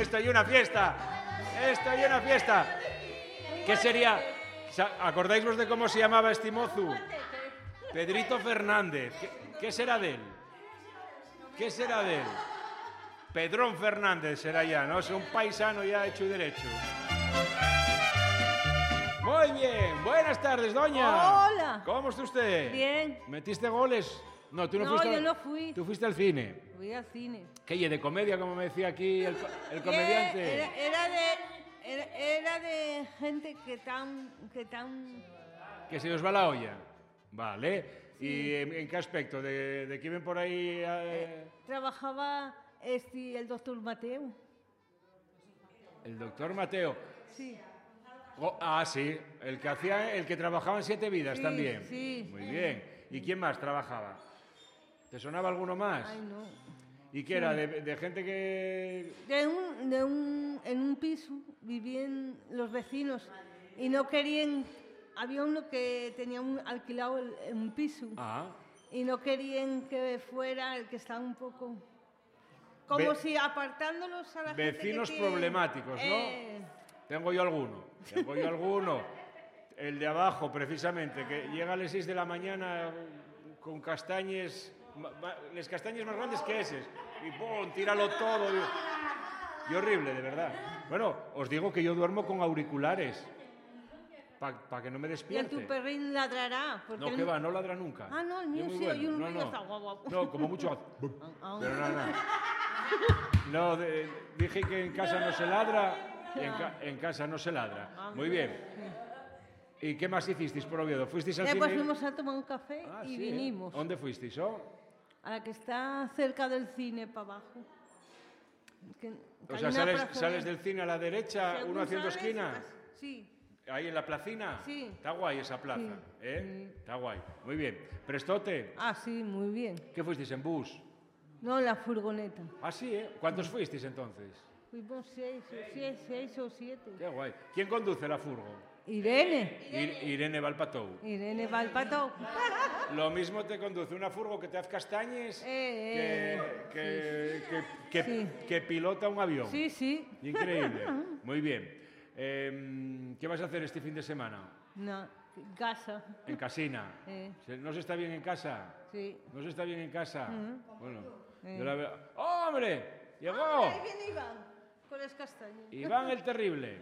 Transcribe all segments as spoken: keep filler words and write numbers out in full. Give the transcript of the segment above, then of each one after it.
esto y una fiesta. Esto y una fiesta. ¿Qué sería? ¿Acordáis vos de cómo se llamaba este mozu? Pedrito Fernández. ¿Qué, qué será de él? ¿Qué será de él? Pedrón Fernández será ya, ¿no? Es un paisano ya hecho y derecho. Muy bien. Buenas tardes, doña. Hola. ¿Cómo está usted? Bien. ¿Metiste goles? No, tú no, No, fuiste. yo no fui. Tú fuiste al cine. Fui al cine. ¿Qué? ¿Y de comedia, como me decía aquí el, el comediante? Era, era de... Era, era de gente que tan... Que tan... Que se os va la olla. Vale. Sí. ¿Y en, en qué aspecto? ¿De, de quién ven por ahí? Eh... Eh, trabajaba este, el doctor Mateo. El doctor Mateo. Sí. Oh, ah, sí. El que hacía, el que trabajaba en Siete Vidas sí, también. Sí. Muy bien. ¿Y quién más trabajaba? ¿Te sonaba alguno más? Ay, no. ¿Y qué sí. era? ¿De, de gente que...? De un, de un, en un piso vivían los vecinos y no querían... Había uno que tenía un, alquilado el, un piso ah. y no querían que fuera el que estaba un poco... Como Ve si apartándolos a la vecinos gente que problemáticos, ¿no? Eh... Tengo yo alguno. Tengo yo alguno. El de abajo, precisamente, que llega a las seis de la mañana con castañes... Las castañas más grandes que ese. Y ¡pum! Tíralo todo. Y, y horrible, de verdad. Bueno, os digo que yo duermo con auriculares. Para pa que no me despierte. Y el tu perrín ladrará. No, que va, no ladra nunca. Ah, no, el mío sí, hay un no, ruido. No. no, como mucho. Pero nada, nada. No, de, dije que en casa no se ladra y en, ca en casa no se ladra. Muy bien. ¿Y qué más hicisteis por Oviedo? ¿Fuisteis al eh, cine? Pues fuimos a tomar un café ah, y sí, vinimos. ¿Dónde fuisteis? Oh? A la que está cerca del cine, para abajo. Que, que o sea, sales, sales del cine a la derecha, uno haciendo sales, esquina. Sí. Ahí en la placina. Sí. Está guay esa plaza, sí. ¿eh? Sí. Está guay. Muy bien. ¿Prestote? Ah, sí, muy bien. ¿Qué fuisteis, en bus? No, en la furgoneta. Ah, sí, ¿eh? ¿Cuántos sí. fuisteis entonces? Fuimos seis, seis, seis o siete. Qué guay. ¿Quién conduce la furgo? Irene. Irene, Irene Valpatou. Irene Valpatou. Lo mismo te conduce una furgo que te hace castañes eh, que, que, sí. que, que, sí. que pilota un avión. Sí, sí. Increíble. Muy bien. Eh, ¿Qué vas a hacer este fin de semana? No, en casa. ¿En casina? Eh. ¿No se está bien en casa? Sí. ¿No se está bien en casa? Uh-huh. Bueno, eh. yo la veo... ¡Oh, hombre! ¡Llegó! Ah, ahí viene Iván, con las castañas. Iván el terrible.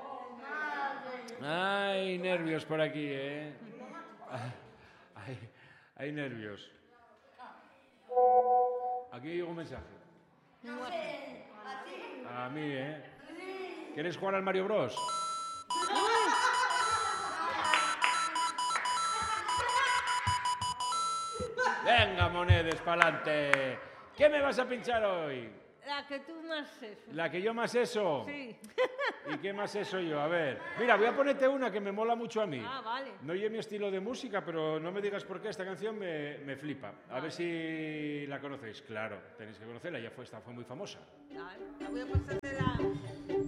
Ay, nervios por aquí, ¿eh? Hay, hay nervios. Aquí llega un mensaje. A mí, ¿eh? ¿Quieres jugar al Mario Bros? Venga, monedes, pa'lante. ¿Qué me vas a pinchar hoy? La que tú más eso. ¿La que yo más eso? Sí. ¿Y qué más eso yo? A ver. Mira, voy a ponerte una que me mola mucho a mí. Ah, vale. No oye mi estilo de música, pero no me digas por qué esta canción me, me flipa. A vale. ver si la conocéis. Claro, tenéis que conocerla, ya fue, esta fue muy famosa. Vale, la voy a pasar de la...